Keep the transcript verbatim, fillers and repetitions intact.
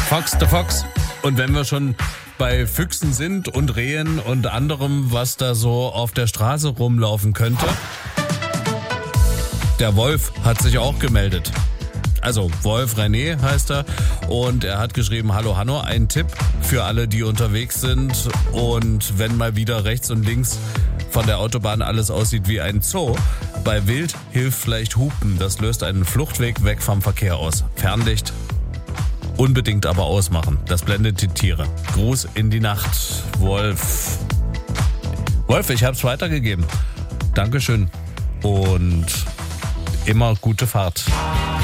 Fox the Fox. Und wenn wir schon bei Füchsen sind und Rehen und anderem, was da so auf der Straße rumlaufen könnte. Der Wolf hat sich auch gemeldet. Also Wolf René heißt er und er hat geschrieben, hallo Hanno, ein Tipp für alle, die unterwegs sind und wenn mal wieder rechts und links von der Autobahn alles aussieht wie ein Zoo. Bei Wild hilft vielleicht Hupen, das löst einen Fluchtweg weg vom Verkehr aus. Fernlicht unbedingt aber ausmachen, das blendet die Tiere. Gruß in die Nacht, Wolf. Wolf, ich hab's weitergegeben. Dankeschön und immer gute Fahrt.